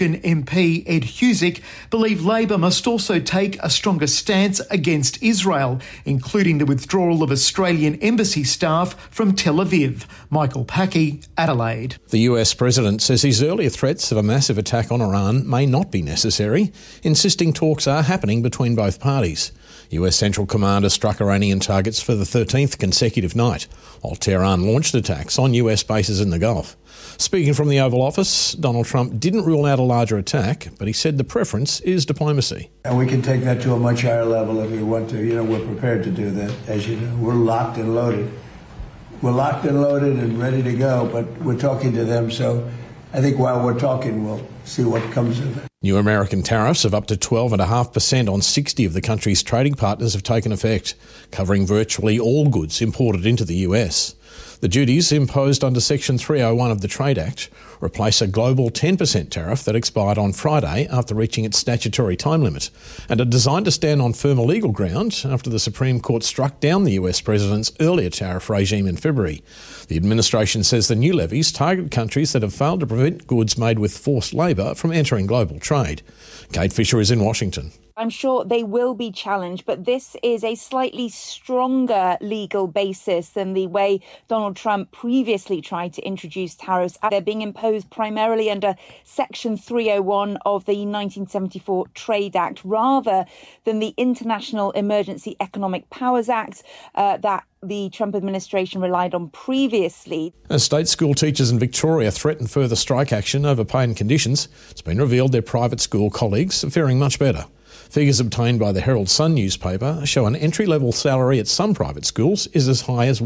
MP Ed Husic believe Labor must also take a stronger stance against Israel, including the withdrawal of Australian embassy staff from Tel Aviv. Michael Packey, Adelaide. The US president says his earlier threats of a massive attack on Iran may not be necessary, insisting talks are happening between both parties. US Central Command has struck Iranian targets for the 13th consecutive night, while Tehran launched attacks on US bases in the Gulf. Speaking from the Oval Office, Donald Trump didn't rule out a larger attack, but he said the preference is diplomacy. And we can take that to a much higher level if we want to. We're prepared to do that, as you know. We're locked and loaded. We're locked and loaded and ready to go, but we're talking to them, so I think while we're talking, we'll see what comes of it. New American tariffs of up to 12.5% on 60 of the country's trading partners have taken effect, covering virtually all goods imported into the US. The duties imposed under Section 301 of the Trade Act replace a global 10% tariff that expired on Friday after reaching its statutory time limit, and are designed to stand on firmer legal ground after the Supreme Court struck down the US president's earlier tariff regime in February. The administration says the new levies target countries that have failed to prevent goods made with forced labour from entering global trade. Kate Fisher is in Washington. I'm sure they will be challenged, but this is a slightly stronger legal basis than the way Donald Trump previously tried to introduce tariffs. They're being imposed primarily under Section 301 of the 1974 Trade Act, rather than the International Emergency Economic Powers Act that the Trump administration relied on previously. As state school teachers in Victoria threaten further strike action over pay and conditions, it's been revealed their private school colleagues are faring much better. Figures obtained by the Herald Sun newspaper show an entry-level salary at some private schools is as high as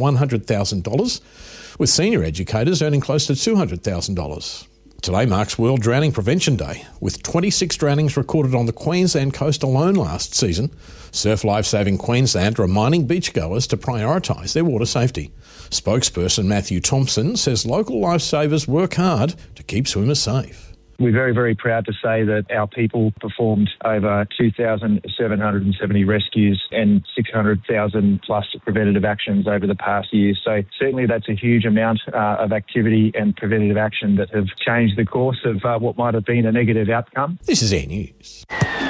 $100,000, with senior educators earning close to $200,000. Today marks World Drowning Prevention Day, with 26 drownings recorded on the Queensland coast alone last season. Surf Lifesaving Queensland reminding beachgoers to prioritise their water safety. Spokesperson Matthew Thompson says local lifesavers work hard to keep swimmers safe. We're very, very proud to say that our people performed over 2,770 rescues and 600,000 plus preventative actions over the past year. So certainly that's a huge amount of activity and preventative action that have changed the course of what might have been a negative outcome. This is Air News.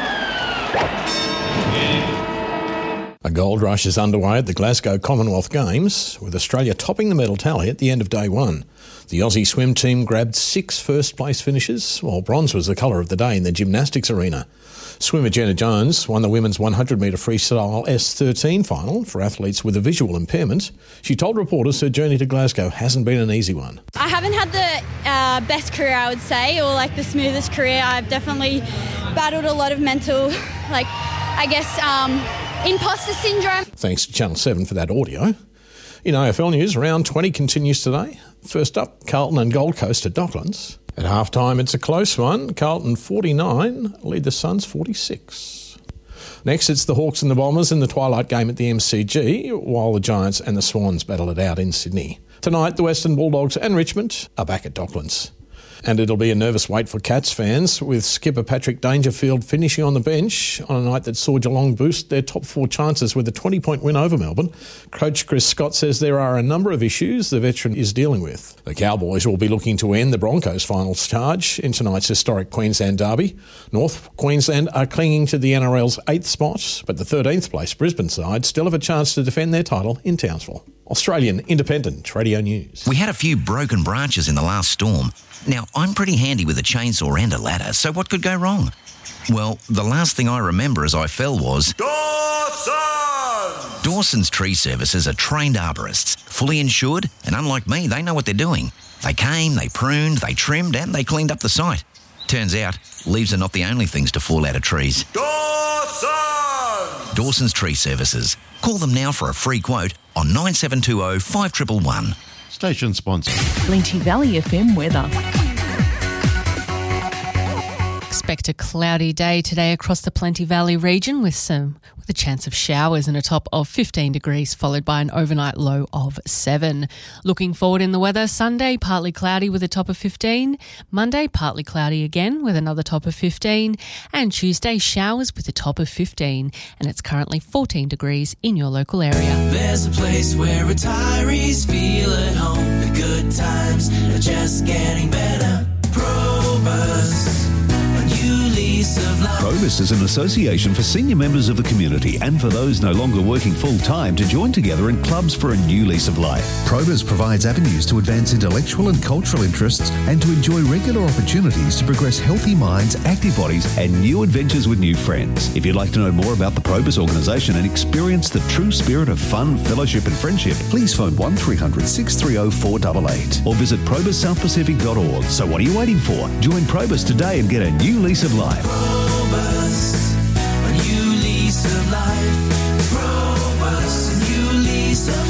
A gold rush is underway at the Glasgow Commonwealth Games, with Australia topping the medal tally at the end of day one. The Aussie swim team grabbed 6 first-place finishes, while bronze was the colour of the day in the gymnastics arena. Swimmer Jenna Jones won the women's 100-metre freestyle S13 final for athletes with a visual impairment. She told reporters her journey to Glasgow hasn't been an easy one. I haven't had the best career, I would say, or the smoothest career. I've definitely battled a lot of mental, imposter syndrome. Thanks to Channel 7 for that audio. In AFL news, round 20 continues today. First up, Carlton and Gold Coast at Docklands. At half-time, it's a close one. Carlton 49 lead the Suns 46. Next, it's the Hawks and the Bombers in the twilight game at the MCG, while the Giants and the Swans battle it out in Sydney. Tonight, the Western Bulldogs and Richmond are back at Docklands. And it'll be a nervous wait for Cats fans, with skipper Patrick Dangerfield finishing on the bench on a night that saw Geelong boost their top 4 chances with a 20-point win over Melbourne. Coach Chris Scott says there are a number of issues the veteran is dealing with. The Cowboys will be looking to end the Broncos' finals charge in tonight's historic Queensland derby. North Queensland are clinging to the NRL's 8th spot, but the 13th place Brisbane side still have a chance to defend their title in Townsville. Australian Independent Radio News. We had a few broken branches in the last storm. Now, I'm pretty handy with a chainsaw and a ladder, so what could go wrong? Well, the last thing I remember as I fell was... Dawson! Dawson's Tree Services are trained arborists, fully insured, and unlike me, they know what they're doing. They came, they pruned, they trimmed, and they cleaned up the site. Turns out, leaves are not the only things to fall out of trees. Dawson! Dawson's Tree Services. Call them now for a free quote on 9720 5111. Station sponsor. Plenty Valley FM weather. Expect a cloudy day today across the Plenty Valley region with a chance of showers and a top of 15 degrees, followed by an overnight low of 7. Looking forward in the weather, Sunday partly cloudy with a top of 15, Monday partly cloudy again with another top of 15, and Tuesday showers with a top of 15, and it's currently 14 degrees in your local area. There's a place where retirees feel at home. The good times are just getting better. Probus. Probus is an association for senior members of the community and for those no longer working full-time to join together in clubs for a new lease of life. Probus provides avenues to advance intellectual and cultural interests and to enjoy regular opportunities to progress healthy minds, active bodies and new adventures with new friends. If you'd like to know more about the Probus organisation and experience the true spirit of fun, fellowship and friendship, please phone 1300 630 488 or visit probussouthpacific.org. So what are you waiting for? Join Probus today and get a new lease of life. Probus, a new lease of life. Probus, a new lease of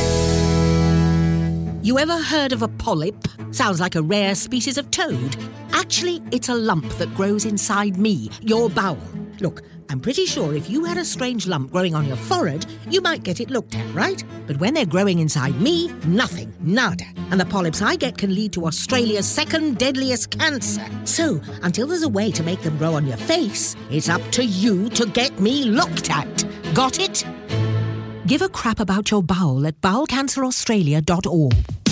life. You ever heard of a polyp? Sounds like a rare species of toad. Actually, it's a lump that grows inside me, your bowel. Look, I'm pretty sure if you had a strange lump growing on your forehead, you might get it looked at, right? But when they're growing inside me, nothing, nada. And the polyps I get can lead to Australia's second deadliest cancer. So, until there's a way to make them grow on your face, it's up to you to get me looked at. Got it? Give a crap about your bowel at bowelcanceraustralia.org.